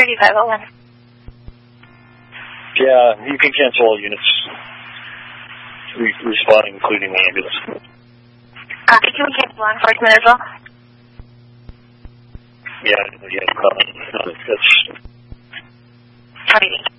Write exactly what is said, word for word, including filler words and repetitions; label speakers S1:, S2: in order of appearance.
S1: thirty-five oh one.
S2: Yeah, you can cancel all units. Re- responding, including the ambulance.
S1: Copy. Can we cancel law enforcement as well?
S2: Yeah, yeah, no, no, that's...
S1: Copy.